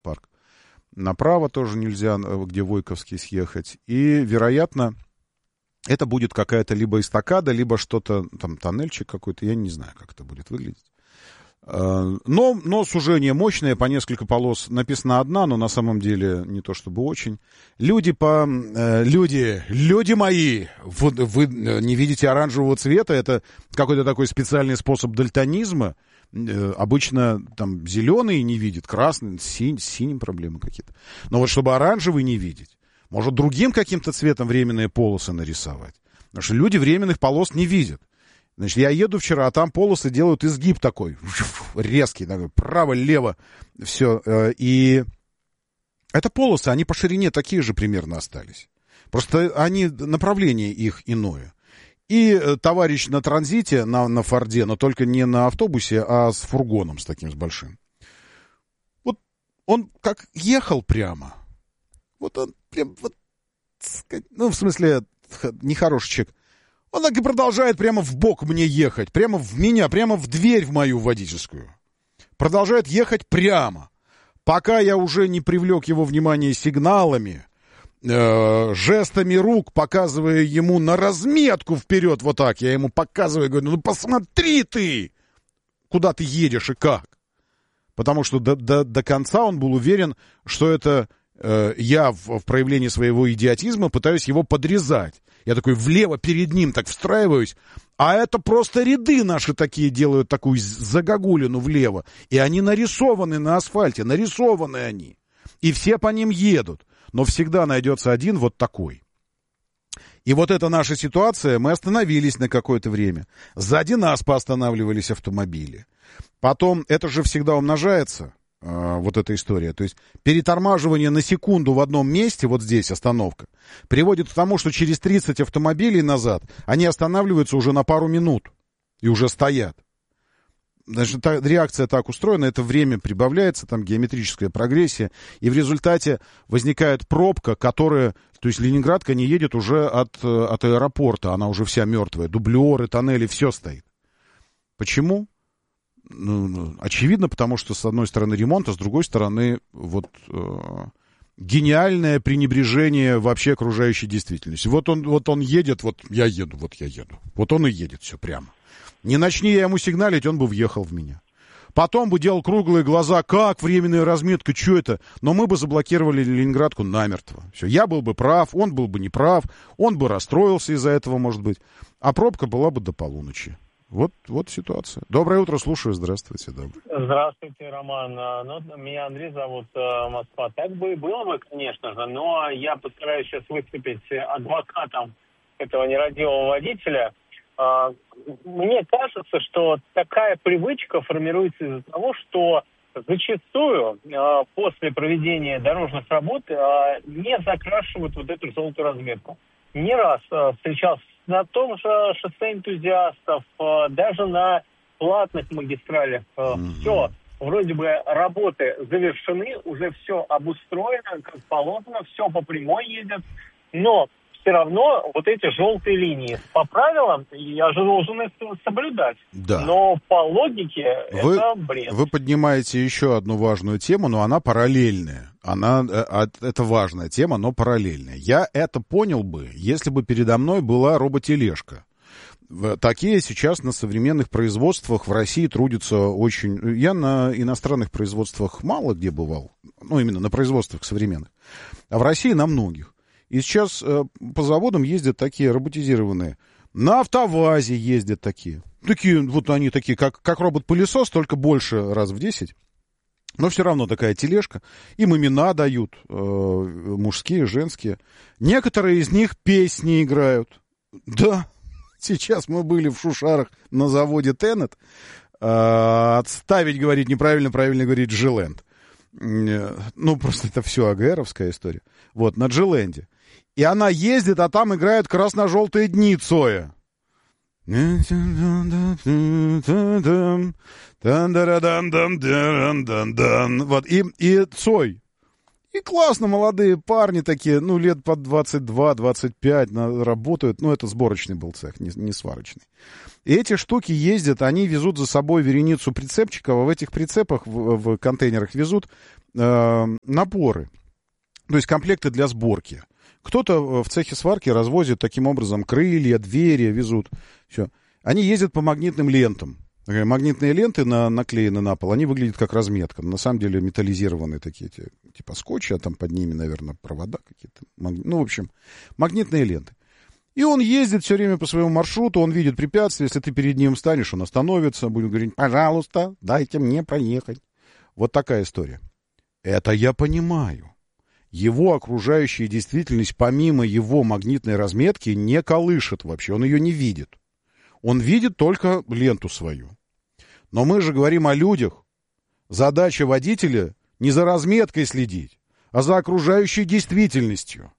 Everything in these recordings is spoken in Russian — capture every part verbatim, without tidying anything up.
парк. Направо тоже нельзя, где Войковский съехать. И, вероятно, это будет какая-то либо эстакада, либо что-то, там, тоннельчик какой-то, я не знаю, как это будет выглядеть. Но, но сужение мощное, по несколько полос. Написано одна, но на самом деле не то чтобы очень. Люди по... Люди, люди мои, вы, вы не видите оранжевого цвета, это какой-то такой специальный способ дальтонизма. Обычно там зеленый не видит, красный, синь, с синим проблемы какие-то. Но вот чтобы оранжевый не видеть, может другим каким-то цветом временные полосы нарисовать. Потому что люди временных полос не видят. Значит, я еду вчера, а там полосы делают изгиб такой, резкий, такой, право-лево, все. И это полосы, они по ширине такие же примерно остались. Просто они, направление их иное. И товарищ на транзите, на, на Форде, но только не на автобусе, а с фургоном, с таким, с большим. Вот он как ехал прямо. Вот он прям, вот, ну, в смысле, нехороший человек. Он так и продолжает прямо в бок мне ехать, прямо в меня, прямо в дверь в мою водительскую. Продолжает ехать прямо, пока я уже не привлек его внимание сигналами, э, жестами рук, показывая ему на разметку вперед вот так. Я ему показываю, говорю, ну посмотри ты, куда ты едешь и как. Потому что до, до, до конца он был уверен, что это э, я в, в проявлении своего идиотизма пытаюсь его подрезать. Я такой влево перед ним так встраиваюсь, а это просто ряды наши такие делают такую загогулину влево. И они нарисованы на асфальте, нарисованы они. И все по ним едут. Но всегда найдется один вот такой. И вот эта наша ситуация, мы остановились на какое-то время. Сзади нас поостанавливались автомобили. Потом, это же всегда умножается, э, вот эта история. То есть перетормаживание на секунду в одном месте, вот здесь остановка, приводит к тому, что через тридцать автомобилей назад они останавливаются уже на пару минут и уже стоят. Значит, та, реакция так устроена, это время прибавляется, там геометрическая прогрессия, и в результате возникает пробка, которая, то есть Ленинградка не едет уже от, от аэропорта, она уже вся мертвая, дублеры, тоннели, все стоит. Почему? Ну, очевидно, потому что с одной стороны ремонт, а с другой стороны вот э, гениальное пренебрежение вообще окружающей действительности. Вот он, вот он едет, вот я еду, вот я еду, вот он и едет, все прямо. Не начни я ему сигналить, он бы въехал в меня. Потом бы делал круглые глаза, как временная разметка, что это? Но мы бы заблокировали Ленинградку намертво. Все, я был бы прав, он был бы неправ, он бы расстроился из-за этого, может быть. А пробка была бы до полуночи. Вот, вот ситуация. Доброе утро, слушаю, здравствуйте. Доброе. Здравствуйте, Роман. Ну, меня Андрей зовут, Москва. Так бы и было бы, конечно же, но я постараюсь сейчас выступить адвокатом этого нерадивого водителя. Мне кажется, что такая привычка формируется из-за того, что зачастую после проведения дорожных работ не закрашивают вот эту желтую разметку. Не раз встречался на том же шоссе энтузиастов, даже на платных магистралях. Mm-hmm. Все, вроде бы работы завершены, уже все обустроено, как положено, все по прямой едет, но все равно вот эти желтые линии. По правилам я же должен их соблюдать. Да. Но по логике вы, это бред. Вы поднимаете еще одну важную тему, но она параллельная. Она, это важная тема, но параллельная. Я это понял бы, если бы передо мной была роботележка. Такие сейчас на современных производствах в России трудятся очень... Я на иностранных производствах мало где бывал. Ну, именно на производствах современных. А в России на многих. И сейчас э, по заводам ездят такие роботизированные. На АвтоВАЗе ездят такие. Такие, вот они такие, как, как робот-пылесос, только больше раз в десять. Но все равно такая тележка. Им имена дают, э, мужские, женские. Некоторые из них песни играют. Да, сейчас мы были в Шушарах на заводе Тенет. Э, отставить говорить неправильно, правильно говорить Джилэнд. Э, ну, просто это все АГРовская история. Вот, на Джилэнде. И она ездит, а там играют красно-желтые дни Цоя. Вот, и, и Цой. И классно, молодые парни такие, ну, лет по двадцать два двадцать пять на, работают. Ну, это сборочный был цех, не, не сварочный. И эти штуки ездят, они везут за собой вереницу прицепчиков, а в этих прицепах, в, в контейнерах везут э, напоры. То есть комплекты для сборки. Кто-то в цехе сварки развозит таким образом крылья, двери, везут. Все. Они ездят по магнитным лентам. Магнитные ленты на, наклеены на пол, они выглядят как разметка. На самом деле металлизированные такие, типа скотча, а там под ними, наверное, провода какие-то. Ну, в общем, магнитные ленты. И он ездит все время по своему маршруту, он видит препятствия. Если ты перед ним встанешь, он остановится, будет говорить: пожалуйста, дайте мне проехать. Вот такая история. Это я понимаю. Его окружающая действительность, помимо его магнитной разметки, не колышет вообще, он ее не видит. Он видит только ленту свою. Но мы же говорим о людях. Задача водителя не за разметкой следить, а за окружающей действительностью.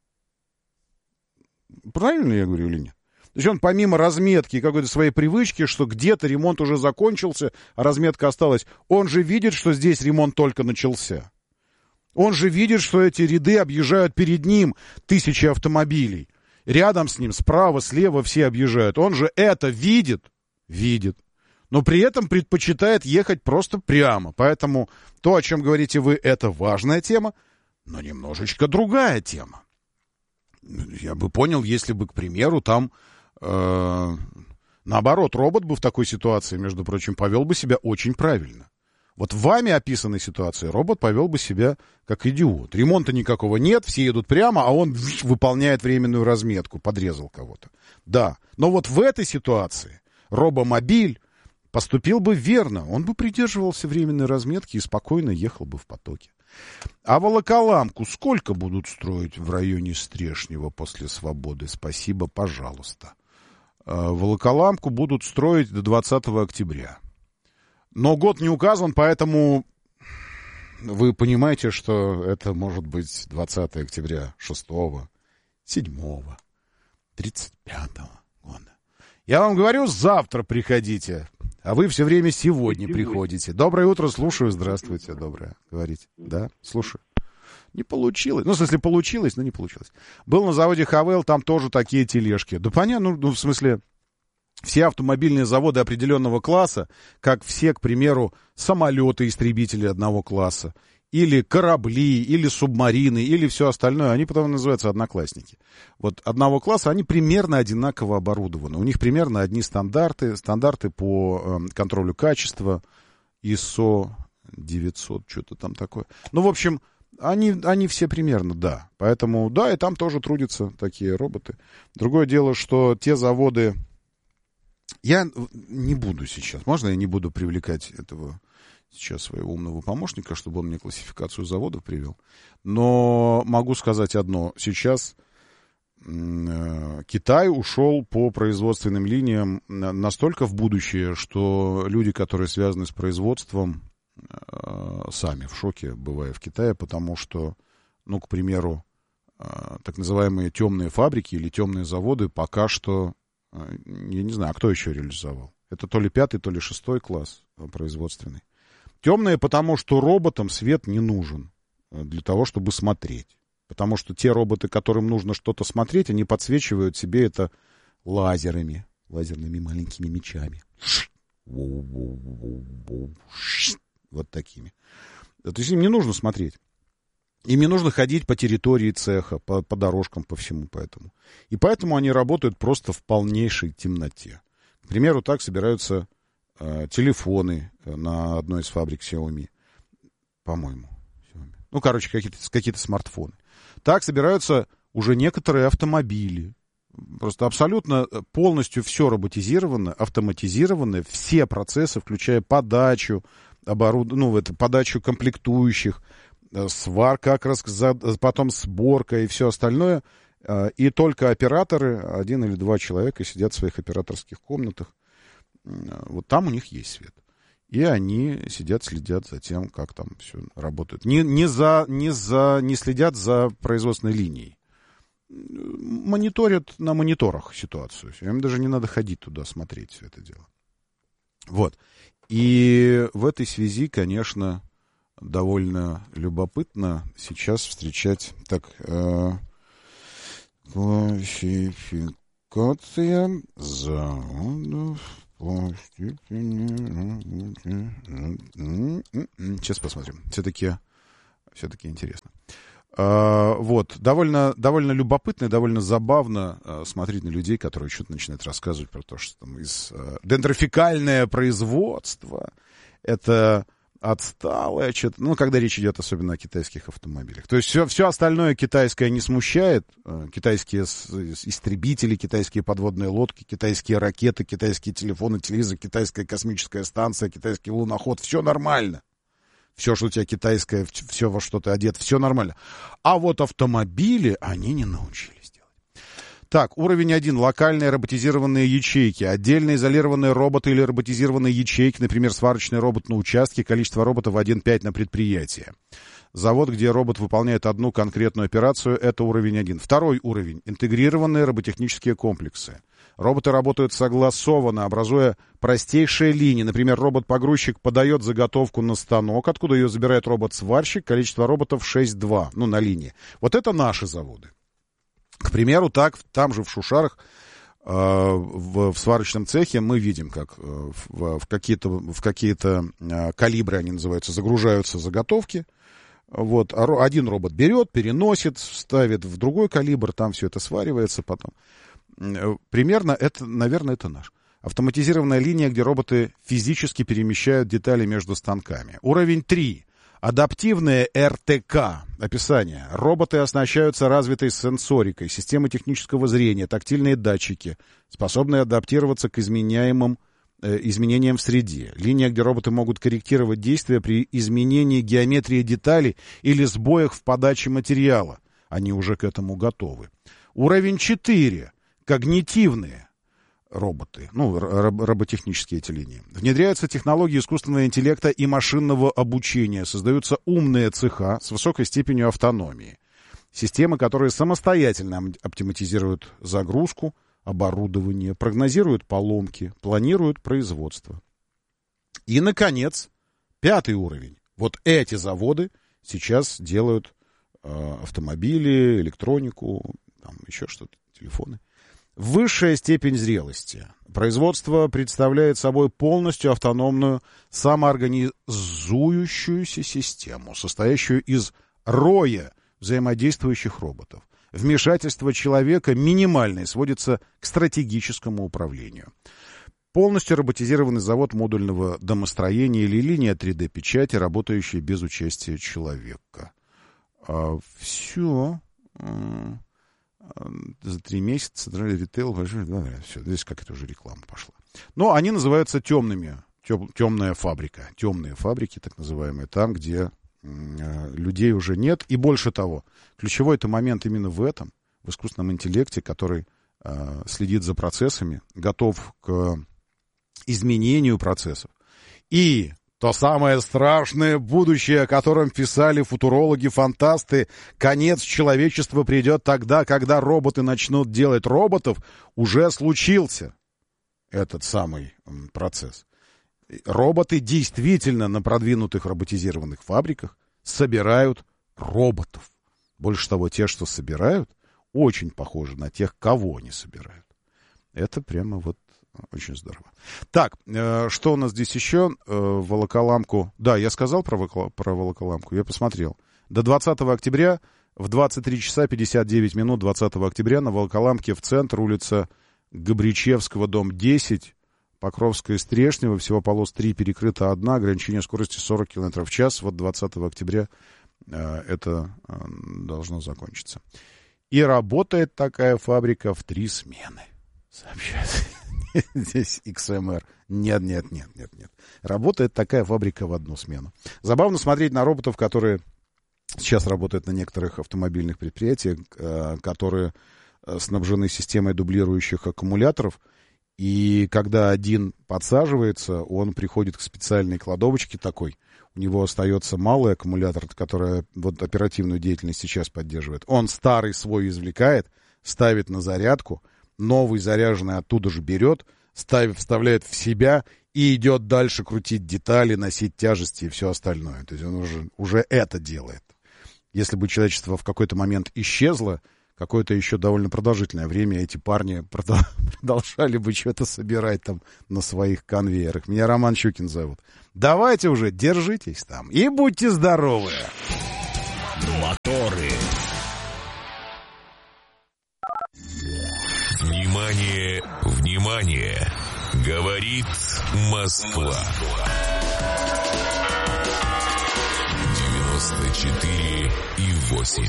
Правильно я говорю или нет? То есть он помимо разметки и какой-то своей привычки, что где-то ремонт уже закончился, а разметка осталась, он же видит, что здесь ремонт только начался. Он же видит, что эти ряды объезжают перед ним тысячи автомобилей. Рядом с ним, справа, слева все объезжают. Он же это видит, видит, но при этом предпочитает ехать просто прямо. Поэтому то, о чем говорите вы, это важная тема, но немножечко другая тема. Я бы понял, если бы, к примеру, там, э, наоборот, робот бы в такой ситуации, между прочим, повел бы себя очень правильно. Вот в вами описанной ситуации робот повел бы себя как идиот. Ремонта никакого нет, все едут прямо, а он выполняет временную разметку, подрезал кого-то. Да, но вот в этой ситуации робомобиль поступил бы верно. Он бы придерживался временной разметки и спокойно ехал бы в потоке. А Волоколамку сколько будут строить в районе Стрешнева после Свободы? Спасибо, пожалуйста. Волоколамку будут строить до двадцатого октября. Но год не указан, поэтому вы понимаете, что это может быть двадцатого октября, шестого, седьмого, тридцать пятого года. Я вам говорю, завтра приходите, а вы все время сегодня приходите. Доброе утро, слушаю, здравствуйте, доброе, говорите. Да, слушаю. Не получилось. Ну, в смысле, получилось, но не получилось. Был на заводе Хавел, там тоже такие тележки. Да понятно, ну, в смысле... Все автомобильные заводы определенного класса, как все, к примеру, самолеты-истребители одного класса, или корабли, или субмарины, или все остальное, они потом называются одноклассники. Вот одного класса, они примерно одинаково оборудованы. У них примерно одни стандарты, стандарты по э, контролю качества, ай эс о девятьсот, что-то там такое. Ну, в общем, они, они все примерно, да. Поэтому, да, и там тоже трудятся такие роботы. Другое дело, что те заводы... Я не буду сейчас, можно я не буду привлекать этого сейчас своего умного помощника, чтобы он мне классификацию заводов привел. Но могу сказать одно. Сейчас э, Китай ушел по производственным линиям настолько в будущее, что люди, которые связаны с производством, э, сами в шоке, бывая в Китае, потому что, ну, к примеру, э, так называемые темные фабрики или темные заводы пока что... Я не знаю, а кто еще реализовал? Это то ли пятый, то ли шестой класс производственный. Темные, потому что роботам свет не нужен для того, чтобы смотреть. Потому что те роботы, которым нужно что-то смотреть, они подсвечивают себе это лазерами, лазерными маленькими мечами. Вот такими. То есть им не нужно смотреть. Им не нужно ходить по территории цеха, по, по дорожкам, по всему поэтому. И поэтому они работают просто в полнейшей темноте. К примеру, так собираются э, телефоны на одной из фабрик Xiaomi. По-моему. Xiaomi. Ну, короче, какие-то, какие-то смартфоны. Так собираются уже некоторые автомобили. Просто абсолютно полностью все роботизировано, автоматизировано. Все процессы, включая подачу, оборуд... ну, это, подачу комплектующих, сварка, как раз потом сборка и все остальное. И только операторы, один или два человека, сидят в своих операторских комнатах. Вот там у них есть свет. И они сидят, следят за тем, как там все работает. Не, не, за, не, за, не следят за производственной линией. Мониторят на мониторах ситуацию. Им даже не надо ходить туда, смотреть все это дело. Вот. И в этой связи, конечно... довольно любопытно сейчас встречать. Так, э, классификация заводов по степени... Сейчас посмотрим. Все-таки, все-таки интересно. Uh, вот, довольно, довольно любопытно и довольно забавно uh, смотреть на людей, которые что-то начинают рассказывать про то, что там из uh, дендрофикальное производство, это отсталое что-то, ну, когда речь идет особенно о китайских автомобилях. То есть все, все остальное китайское не смущает, uh, китайские с, истребители, китайские подводные лодки, китайские ракеты, китайские телефоны, телевизор, китайская космическая станция, китайский луноход, все нормально. Все, что у тебя китайское, все, во что ты одет, все нормально. А вот автомобили они не научились делать. Так, уровень один. Локальные роботизированные ячейки. Отдельно изолированные роботы или роботизированные ячейки, например, сварочный робот на участке, количество роботов один целых пять на предприятие. Завод, где робот выполняет одну конкретную операцию, это уровень один. Второй уровень. Интегрированные роботехнические комплексы. Роботы работают согласованно, образуя простейшие линии. Например, робот-погрузчик подает заготовку на станок, откуда ее забирает робот-сварщик. Количество роботов шесть два, ну, на линии. Вот это наши заводы. К примеру, так, там же в Шушарах, э, в, в сварочном цехе мы видим, как э, в, в какие-то, в какие-то э, калибры, они называются, загружаются заготовки. Вот, один робот берет, переносит, ставит в другой калибр, там все это сваривается потом. Примерно это, наверное, это наш. Автоматизированная линия, где роботы физически перемещают детали между станками. Уровень три. Адаптивные эр тэ ка. Описание. Роботы оснащаются развитой сенсорикой, системой технического зрения, тактильные датчики, способные адаптироваться к изменяемым э, изменениям в среде. Линия, где роботы могут корректировать действия при изменении геометрии деталей или сбоях в подаче материала. Они уже к этому готовы. Уровень четыре. Когнитивные роботы, ну, роботехнические эти линии. Внедряются технологии искусственного интеллекта и машинного обучения. Создаются умные цеха с высокой степенью автономии. Системы, которые самостоятельно оптимизируют загрузку, оборудование, прогнозируют поломки, планируют производство. И, наконец, пятый уровень. Вот эти заводы сейчас делают э, автомобили, электронику, там еще что-то, телефоны. Высшая степень зрелости. Производство представляет собой полностью автономную, самоорганизующуюся систему, состоящую из роя взаимодействующих роботов. Вмешательство человека минимальное, сводится к стратегическому управлению. Полностью роботизированный завод модульного домостроения или линия три дэ-печати, работающая без участия человека. А, все... За три месяца ритейл, все, здесь как это уже реклама пошла. Но они называются темными, тем, темная фабрика, темные фабрики, так называемые, там, где э, людей уже нет. И больше того, ключевой это момент именно в этом, в искусственном интеллекте, который э, следит за процессами, готов к изменению процессов. И то самое страшное будущее, о котором писали футурологи-фантасты, конец человечества придет тогда, когда роботы начнут делать роботов, уже случился этот самый процесс. Роботы действительно на продвинутых роботизированных фабриках собирают роботов. Больше того, те, что собирают, очень похожи на тех, кого они собирают. Это прямо вот очень здорово. Так, э, что у нас здесь еще? Э, волоколамку. Да, я сказал про, волокол... про волоколамку, я посмотрел. До двадцатого октября в двадцать три часа пятьдесят девять минут двадцатого октября на Волоколамке в центр, улица Габричевского, дом десять, Покровская и Стрешнева, всего полос три, перекрыта одна, ограничение скорости сорок километров в час. Вот двадцатого октября э, это э, должно закончиться. И работает такая фабрика в три смены. Сообщается. Здесь икс эм эр. Нет, нет, нет, нет, нет. Работает такая фабрика в одну смену. Забавно смотреть на роботов, которые сейчас работают на некоторых автомобильных предприятиях, которые снабжены системой дублирующих аккумуляторов. И когда один подсаживается, он приходит к специальной кладовочке такой. У него остается малый аккумулятор, который вот оперативную деятельность сейчас поддерживает. Он старый свой извлекает, ставит на зарядку, новый заряженный оттуда же берет, ставит, вставляет в себя и идет дальше крутить детали, носить тяжести и все остальное. То есть он уже, уже это делает. Если бы человечество в какой-то момент исчезло, какое-то еще довольно продолжительное время эти парни продолжали бы что-то собирать там на своих конвейерах. Меня Роман Щукин зовут. Давайте уже, держитесь там и будьте здоровы. Моторы. Внимание, внимание! Говорит Москва. девяносто четыре и восемь.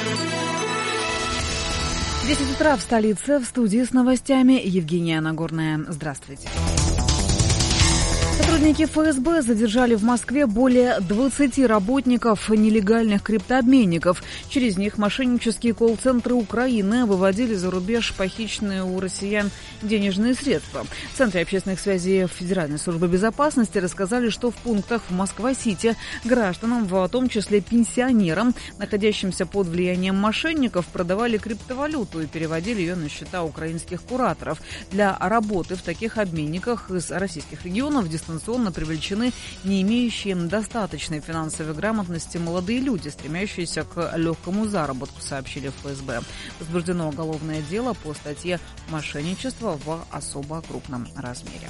десять утра в столице, в студии с новостями Евгения Нагорная. Здравствуйте. Сотрудники эф эс бэ задержали в Москве более двадцати работников нелегальных криптообменников. Через них мошеннические колл-центры Украины выводили за рубеж похищенные у россиян денежные средства. В Центре общественных связей Федеральной службы безопасности рассказали, что в пунктах в Москва-Сити гражданам, в том числе пенсионерам, находящимся под влиянием мошенников, продавали криптовалюту и переводили ее на счета украинских кураторов. Для работы в таких обменниках из российских регионов дистанционно привлечены не имеющие достаточной финансовой грамотности молодые люди, стремящиеся к легкому заработку, сообщили в эф эс бэ. Возбуждено уголовное дело по статье «Мошенничество в особо крупном размере».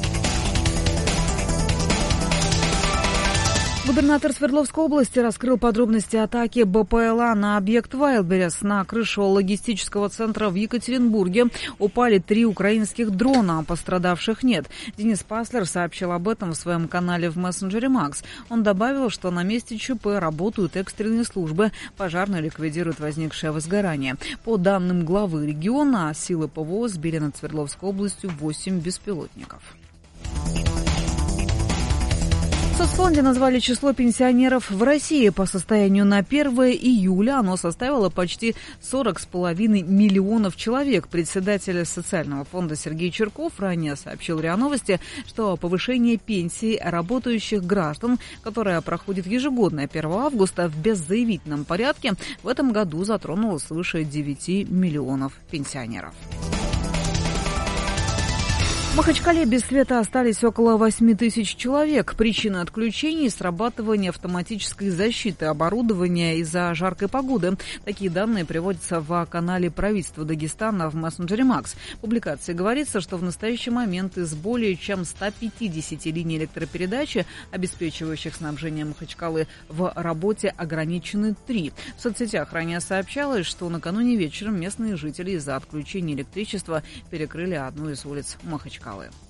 Губернатор Свердловской области раскрыл подробности атаки бэ пэ эл а на объект Wildberries. На крышу логистического центра в Екатеринбурге упали три украинских дрона, а пострадавших нет. Денис Паслер сообщил об этом в своем канале в мессенджере Макс. Он добавил, что на месте ЧП работают экстренные службы, пожарные ликвидируют возникшее возгорание. По данным главы региона, силы пэ вэ о сбили над Свердловской областью восемь беспилотников. В соцфонде назвали число пенсионеров в России. По состоянию на первое июля оно составило почти сорок с половиной миллионов человек. Председатель социального фонда Сергей Черков ранее сообщил РИА Новости, что повышение пенсий работающих граждан, которое проходит ежегодно первого августа в беззаявительном порядке, в этом году затронуло свыше девяти миллионов пенсионеров. В Махачкале без света остались около восьми тысяч человек. Причина отключений – срабатывание автоматической защиты оборудования из-за жаркой погоды. Такие данные приводятся в канале правительства Дагестана в мессенджере Макс. В публикации говорится, что в настоящий момент из более чем ста пятидесяти линий электропередачи, обеспечивающих снабжение Махачкалы, в работе ограничены три. В соцсетях ранее сообщалось, что накануне вечером местные жители из-за отключения электричества перекрыли одну из улиц Махачкалы.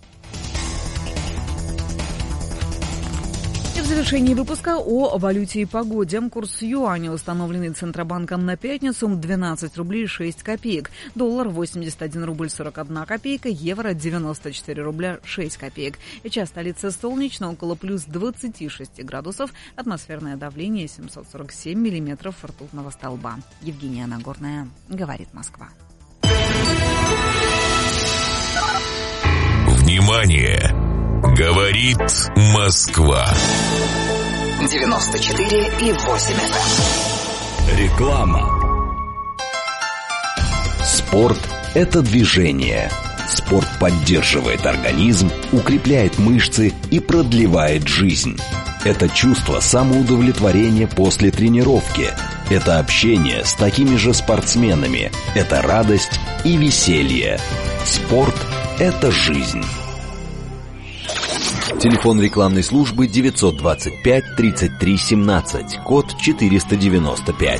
И в завершении выпуска о валюте и погоде. Курс юаня, установленный Центробанком на пятницу, двенадцать рублей шесть копеек. Доллар восемьдесят один рубль сорок одна копейка. Евро девяносто четыре рубля шесть копеек. Сейчас столица солнечно, около плюс двадцати шести градусов. Атмосферное давление семьсот сорок семь миллиметров ртутного столба. Евгения Нагорная, говорит Москва. Внимание! Говорит Москва. девяносто четыре и восемь эф эм. Реклама. Спорт – это движение. Спорт поддерживает организм, укрепляет мышцы и продлевает жизнь. Это чувство самоудовлетворения после тренировки. Это общение с такими же спортсменами. Это радость и веселье. Спорт – это жизнь. Телефон рекламной службы девятьсот двадцать пять тридцать три семнадцать, код четыреста девяносто пять.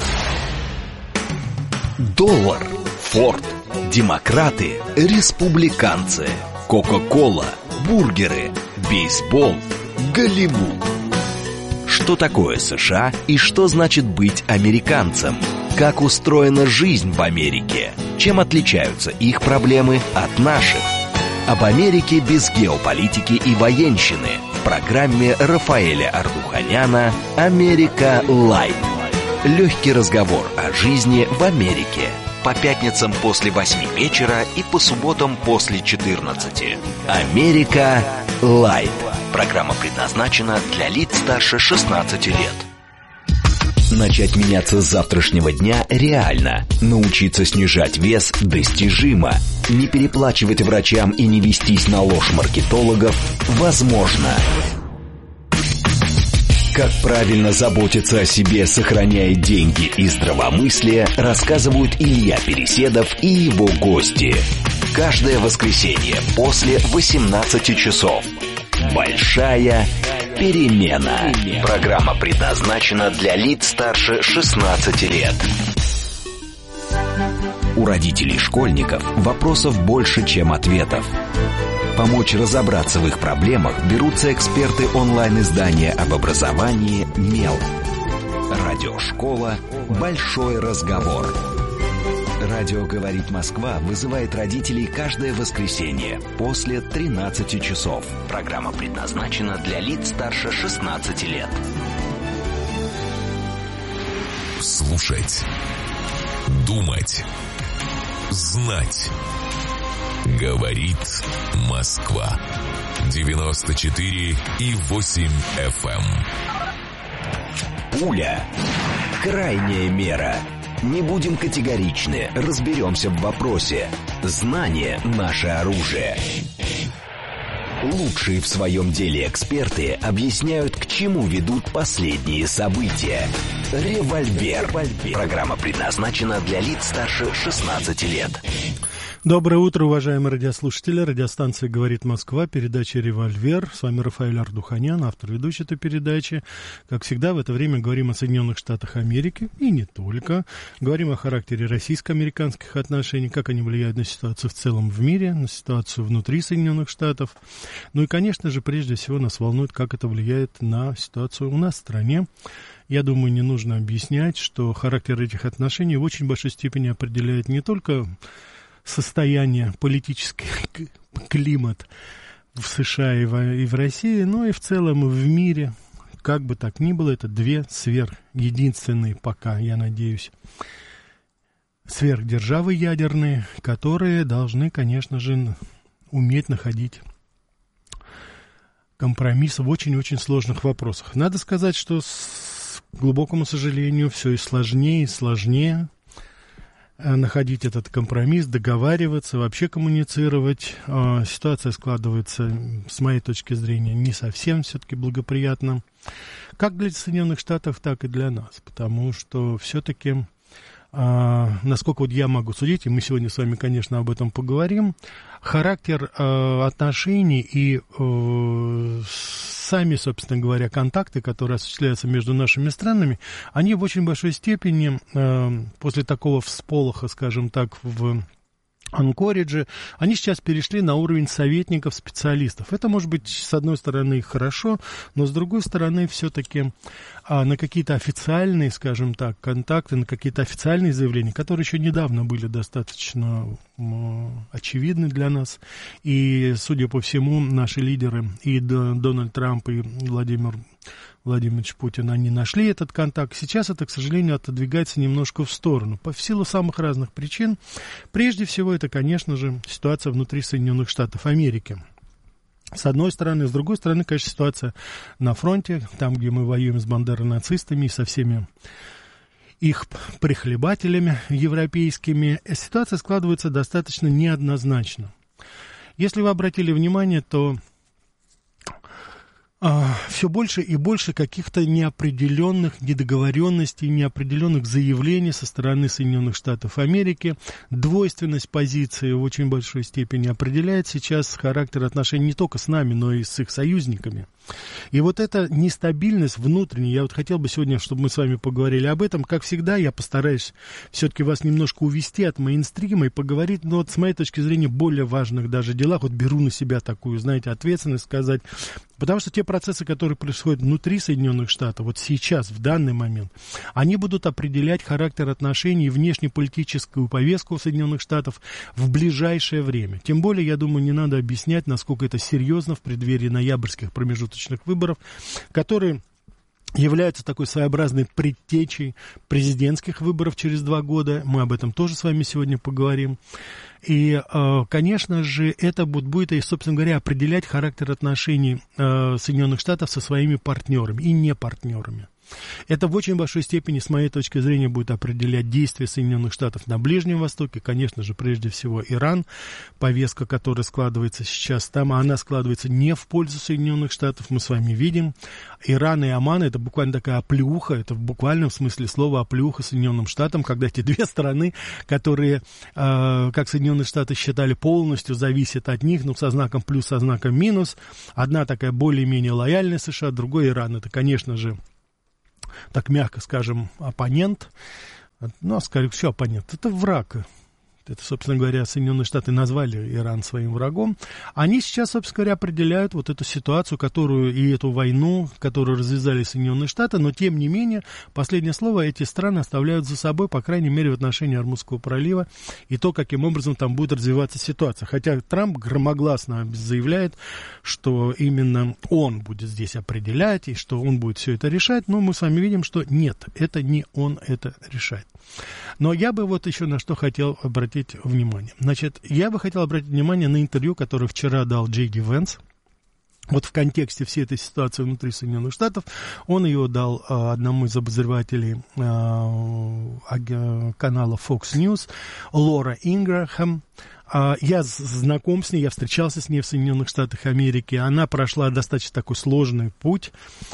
Доллар, Форд, демократы, республиканцы, Кока-кола, бургеры, бейсбол, Голливуд. Что такое США и что значит быть американцем? Как устроена жизнь в Америке? Чем отличаются их проблемы от наших? Об Америке без геополитики и военщины в программе Рафаэля Ардуханяна «Америка Лайт». Легкий разговор о жизни в Америке. По пятницам после восьми вечера и по субботам после четырнадцати. «Америка Лайт». Программа предназначена для лиц старше шестнадцати лет. Начать меняться с завтрашнего дня реально. Научиться снижать вес достижимо. Не переплачивать врачам и не вестись на ложь маркетологов возможно. Как правильно заботиться о себе, сохраняя деньги и здравомыслие, рассказывают Илья Переседов и его гости. Каждое воскресенье после восемнадцати часов. Большая перемена. Программа предназначена для лиц старше шестнадцати лет. У родителей школьников вопросов больше, чем ответов. Помочь разобраться в их проблемах берутся эксперты онлайн-издания об образовании «Мел». Радиошкола «Большой разговор». Радио «Говорит Москва» вызывает родителей каждое воскресенье после тринадцати часов. Программа предназначена для лиц старше шестнадцати лет. Слушать, думать, знать. Говорит Москва. девяносто четыре и восемь эф эм. Пуля. Крайняя мера. Не будем категоричны, разберемся в вопросе. Знание – наше оружие. Лучшие в своем деле эксперты объясняют, к чему ведут последние события. Револьвер. Программа предназначена для лиц старше шестнадцати лет. Доброе утро, уважаемые радиослушатели. Радиостанция «Говорит Москва», передача «Револьвер». С вами Рафаэль Ардуханян, автор ведущей этой передачи. Как всегда, в это время говорим о Соединенных Штатах Америки, и не только. Говорим о характере российско-американских отношений, как они влияют на ситуацию в целом в мире, на ситуацию внутри Соединенных Штатов. Ну и, конечно же, прежде всего нас волнует, как это влияет на ситуацию у нас в стране. Я думаю, не нужно объяснять, что характер этих отношений в очень большой степени определяет не только состояние, политический климат в США и в, и в России, но и в целом в мире. Как бы так ни было, это две сверхъединственные пока, я надеюсь, сверхдержавы ядерные, которые должны, конечно же, уметь находить компромисс в очень-очень сложных вопросах. Надо сказать, что, с, к глубокому сожалению, все и сложнее, и сложнее находить этот компромисс, договариваться, вообще коммуницировать. Ситуация складывается, с моей точки зрения, не совсем все-таки благоприятно. Как для Соединенных Штатов, так и для нас. Потому что все-таки, насколько вот я могу судить, и мы сегодня с вами, конечно, об этом поговорим, характер отношений и сами, собственно говоря, контакты, которые осуществляются между нашими странами, они в очень большой степени э, после такого всполоха, скажем так, в Анкоридже, они сейчас перешли на уровень советников, специалистов. Это может быть, с одной стороны, хорошо, но с другой стороны, все-таки а, на какие-то официальные, скажем так, контакты, на какие-то официальные заявления, которые еще недавно были достаточно м, очевидны для нас. И, судя по всему, наши лидеры, и Дональд Трамп, и Владимир Владимирович Путин, они нашли этот контакт. Сейчас это, к сожалению, отодвигается немножко в сторону, по силу самых разных причин. Прежде всего, это, конечно же, ситуация внутри Соединенных Штатов Америки. С одной стороны. С другой стороны, конечно, ситуация на фронте, там, где мы воюем с бандеро-нацистами и со всеми их прихлебателями европейскими. Ситуация складывается достаточно неоднозначно. Если вы обратили внимание, то все больше и больше каких-то неопределенных недоговоренностей, неопределенных заявлений со стороны Соединенных Штатов Америки. Двойственность позиции в очень большой степени определяет сейчас характер отношений не только с нами, но и с их союзниками. И вот эта нестабильность внутренняя, я вот хотел бы сегодня, чтобы мы с вами поговорили об этом. Как всегда, я постараюсь все-таки вас немножко увести от мейнстрима и поговорить, но вот с моей точки зрения, более важных даже делах. Вот беру на себя такую, знаете, ответственность сказать. Потому что те процессы, которые происходят внутри Соединенных Штатов, вот сейчас, в данный момент, они будут определять характер отношений и внешнеполитическую повестку Соединенных Штатов в ближайшее время. Тем более, я думаю, не надо объяснять, насколько это серьезно в преддверии ноябрьских промежуточных выборов, которые являются такой своеобразной предтечей президентских выборов через два года. Мы об этом тоже с вами сегодня поговорим. И, конечно же, это будет, и, собственно говоря, определять характер отношений Соединенных Штатов со своими партнерами и не партнерами. Это в очень большой степени, с моей точки зрения, будет определять действия Соединенных Штатов на Ближнем Востоке. Конечно же, прежде всего, Иран. Повестка, которая складывается сейчас там, она складывается не в пользу Соединенных Штатов. Мы с вами видим. Иран и Оман — это буквально такая оплеуха, это в буквальном смысле слова оплеуха Соединенным Штатам, когда эти две страны, которые, э, как Соединенные Штаты считали, полностью зависят от них, ну, со знаком плюс, со знаком минус. Одна такая более-менее лояльная США, другой Иран. Это, конечно же, так мягко скажем, оппонент. Ну, а скорее всего, оппонент. Это враг. Это, собственно говоря, Соединенные Штаты назвали Иран своим врагом. Они сейчас, собственно говоря, определяют вот эту ситуацию, которую и эту войну, которую развязали Соединенные Штаты, но, тем не менее, последнее слово эти страны оставляют за собой, по крайней мере, в отношении Ормузского пролива и то, каким образом там будет развиваться ситуация. Хотя Трамп громогласно заявляет, что именно он будет здесь определять и что он будет все это решать, но мы с вами видим, что нет, это не он это решает. Но я бы вот еще на что хотел обратить внимание. Значит, я бы хотел обратить внимание на интервью, которое вчера дал Джей Ди Венс. Вот в контексте всей этой ситуации внутри Соединенных Штатов. Он ее дал а, одному из обозревателей а, а, канала Fox News, Лора Ингрэхэм. А, я знаком с ней, я встречался с ней в Соединенных Штатах Америки. Она прошла достаточно такой сложный путь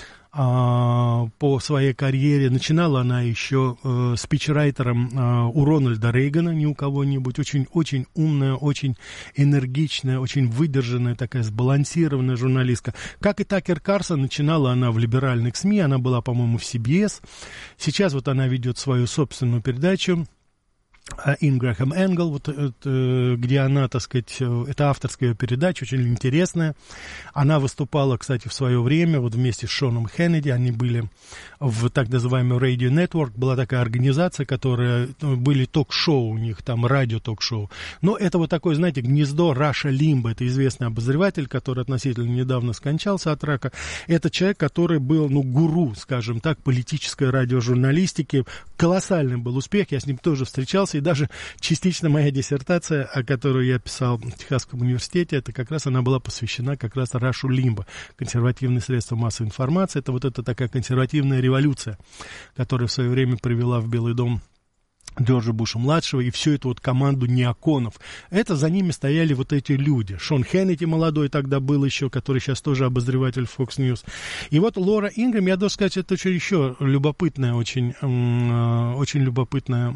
по своей карьере. Начинала она еще э, спичрайтером э, у Рональда Рейгана, не у кого-нибудь. Очень, очень умная, очень энергичная, очень выдержанная, такая сбалансированная журналистка. Как и Такер Карлсон, начинала она в либеральных СМИ, она была, по-моему, в Си Би Эс. Сейчас вот она ведет свою собственную передачу Ингрэхэм Энгл, вот, где она, так сказать, это авторская передача, очень интересная. Она выступала, кстати, в свое время вот вместе с Шоном Хеннеди, они были в так называемый Radio Network, была такая организация, которая, были ток-шоу у них, там радио-ток-шоу. Но это вот такое, знаете, гнездо Раша Лимба, это известный обозреватель, который относительно недавно скончался от рака. Это человек, который был, ну, гуру, скажем так, политической радиожурналистики. Колоссальный был успех, я с ним тоже встречался. И даже частично моя диссертация, о которой я писал в Техасском университете, это как раз она была посвящена как раз Рашу Лимба. Консервативные средства массовой информации. Это вот эта такая консервативная революция, которая в свое время привела в Белый дом Джорджа Буша-младшего и всю эту вот команду неоконов. Это за ними стояли вот эти люди. Шон Хеннеди молодой тогда был еще, который сейчас тоже обозреватель Fox News. И вот Лора Ингрэм, я должен сказать, это очень еще любопытная, очень, очень любопытная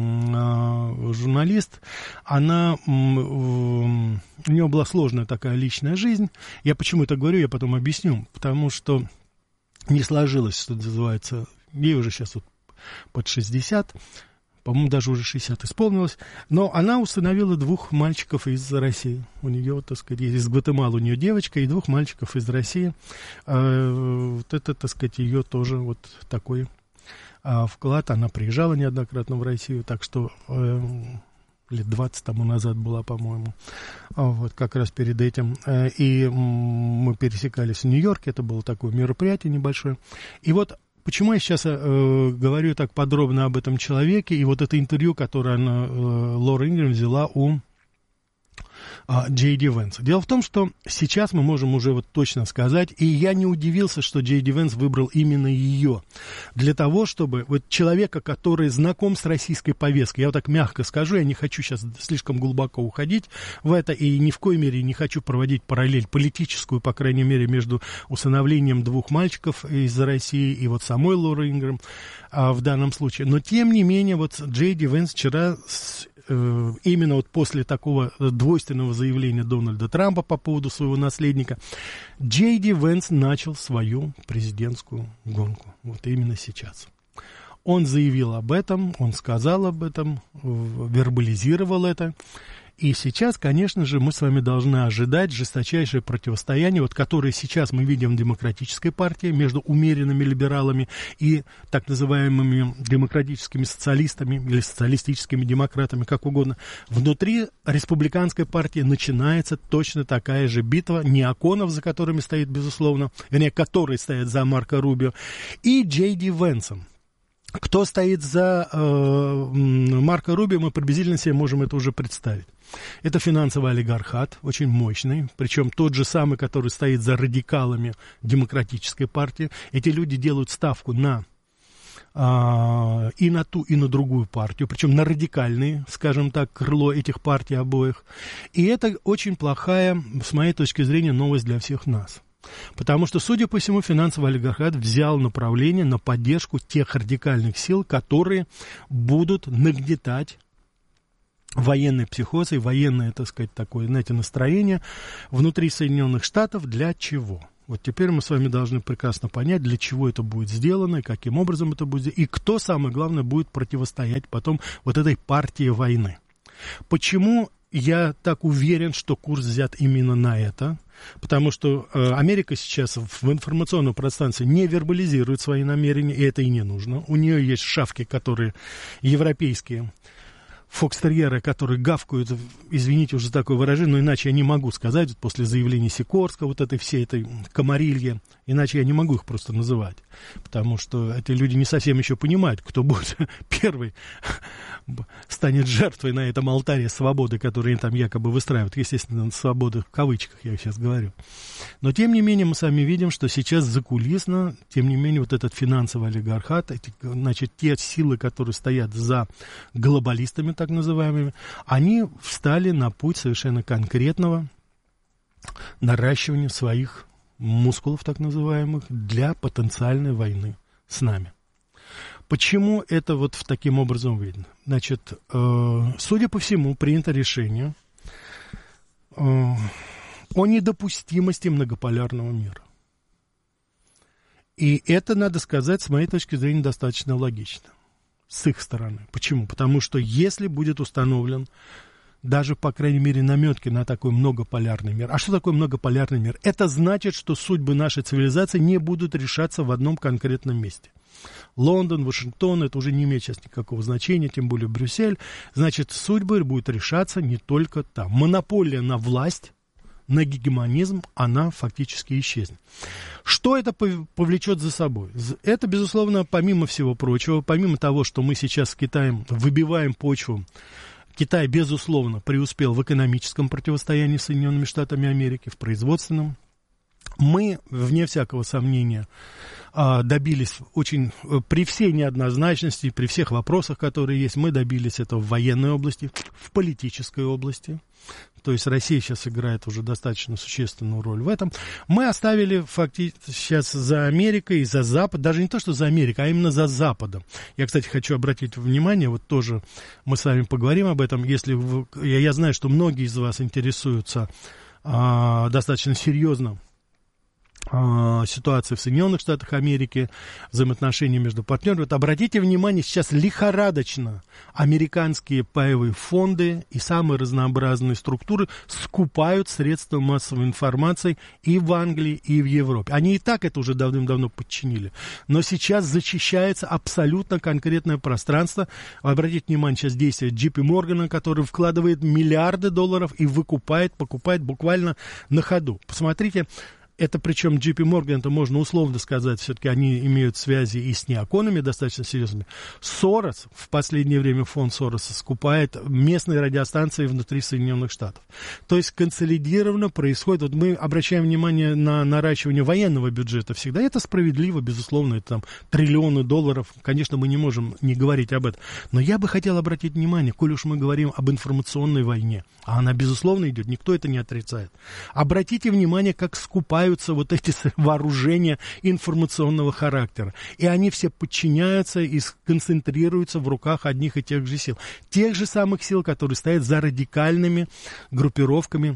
журналист. Она, у нее была сложная такая личная жизнь. Я почему это говорю, я потом объясню. Потому что не сложилось, что называется, ей уже сейчас вот под шестьдесят, по-моему, даже уже шестьдесят исполнилось, но она усыновила двух мальчиков из России. У нее, так сказать, из Гватемалы у нее девочка и двух мальчиков из России. Вот это, так сказать, ее тоже вот такой вклад. Она приезжала неоднократно в Россию, так что лет двадцать тому назад была, по-моему, вот как раз перед этим. И мы пересекались в Нью-Йорке, это было такое мероприятие небольшое. И вот почему я сейчас э, говорю так подробно об этом человеке, и вот это интервью, которое она, э, Лора Ингрэм взяла у Джей Ди Венса. Дело в том, что сейчас мы можем уже вот точно сказать, и я не удивился, что Джей Ди Венс выбрал именно ее, для того, чтобы вот человека, который знаком с российской повесткой, я вот так мягко скажу, я не хочу сейчас слишком глубоко уходить в это, и ни в коей мере не хочу проводить параллель политическую, по крайней мере, между усыновлением двух мальчиков из России и вот самой Лорой Ингрэм а, в данном случае. Но, тем не менее, вот Джей Ди Венс вчера с именно вот после такого двойственного заявления Дональда Трампа по поводу своего наследника, Джей Ди Венс начал свою президентскую гонку. Вот именно сейчас. Он заявил об этом, он сказал об этом, вербализировал это. И сейчас, конечно же, мы с вами должны ожидать жесточайшее противостояние, вот, которое сейчас мы видим в Демократической партии между умеренными либералами и так называемыми демократическими социалистами или социалистическими демократами, как угодно. Внутри Республиканской партии начинается точно такая же битва неоконов, за которыми стоит, безусловно, вернее, которые стоят за Марко Рубио, и Джей Ди Венсом. Кто стоит за э, Марко Рубио, мы приблизительно себе можем это уже представить. Это финансовый олигархат, очень мощный, причем тот же самый, который стоит за радикалами демократической партии. Эти люди делают ставку на а, и на ту, и на другую партию, причем на радикальные, скажем так, крыло этих партий обоих. И это очень плохая, с моей точки зрения, новость для всех нас. Потому что, судя по всему, финансовый олигархат взял направление на поддержку тех радикальных сил, которые будут нагнетать военный психоз и военное, так сказать, такое, знаете, настроение внутри Соединенных Штатов. Для чего? Вот теперь мы с вами должны прекрасно понять, для чего это будет сделано, и каким образом это будет сделано, и кто, самое главное, будет противостоять потом вот этой партии войны. Почему я так уверен, что курс взят именно на это? Потому что э, Америка сейчас в информационном пространстве не вербализирует свои намерения, и это и не нужно. У нее есть шавки, которые европейские, фокстерьеры, которые гавкают, извините уже за такое выражение, но иначе я не могу сказать, вот после заявления Сикорского, вот этой всей этой комарильи, иначе я не могу их просто называть, потому что эти люди не совсем еще понимают, кто будет первый, станет жертвой на этом алтаре свободы, который они там якобы выстраивают, естественно, свободы в кавычках я сейчас говорю. Но, тем не менее, мы сами видим, что сейчас закулисно, тем не менее, вот этот финансовый олигархат, эти, значит, те силы, которые стоят за глобалистами, так называемыми, они встали на путь совершенно конкретного наращивания своих мускулов, так называемых, для потенциальной войны с нами. Почему это вот таким образом видно? Значит, э, судя по всему, принято решение э, о недопустимости многополярного мира. И это, надо сказать, с моей точки зрения, достаточно логично. С их стороны. Почему? Потому что если будет установлен даже, по крайней мере, наметки на такой многополярный мир. А что такое многополярный мир? Это значит, что судьбы нашей цивилизации не будут решаться в одном конкретном месте. Лондон, Вашингтон, это уже не имеет сейчас никакого значения, тем более Брюссель. Значит, судьбы будут решаться не только там. Монополия на власть, на гегемонизм, она фактически исчезнет. Что это повлечет за собой? Это, безусловно, помимо всего прочего, помимо того, что мы сейчас с Китаем выбиваем почву, Китай, безусловно, преуспел в экономическом противостоянии с Соединенными Штатами Америки, в производственном. Мы, вне всякого сомнения, добились очень, при всей неоднозначности, при всех вопросах, которые есть, мы добились этого в военной области, в политической области. То есть Россия сейчас играет уже достаточно существенную роль в этом. Мы оставили фактически сейчас за Америкой и за Западом, даже не то, что за Америкой, а именно за Западом. Я, кстати, хочу обратить внимание, вот тоже мы с вами поговорим об этом, если вы, я, я знаю, что многие из вас интересуются а, достаточно серьезно ситуации в Соединенных Штатах Америки, взаимоотношения между партнерами. Вот обратите внимание, сейчас лихорадочно американские паевые фонды и самые разнообразные структуры скупают средства массовой информации и в Англии, и в Европе. Они и так это уже давным-давно подчинили. Но сейчас зачищается абсолютно конкретное пространство. Обратите внимание, сейчас действует джей пи Morgan, который вкладывает миллиарды долларов и выкупает, покупает буквально на ходу. Посмотрите, это причем джей пи Morgan, это можно условно сказать, все-таки они имеют связи и с неоконами достаточно серьезными. Сорос, в последнее время фонд Сороса скупает местные радиостанции внутри Соединенных Штатов. То есть консолидированно происходит, вот мы обращаем внимание на наращивание военного бюджета всегда, это справедливо, безусловно, это там триллионы долларов, конечно, мы не можем не говорить об этом. Но я бы хотел обратить внимание, коль уж мы говорим об информационной войне, а она, безусловно, идет, никто это не отрицает. Обратите внимание, как скупают вот эти вооружения информационного характера. И они все подчиняются и концентрируются в руках одних и тех же сил. Тех же самых сил, которые стоят за радикальными группировками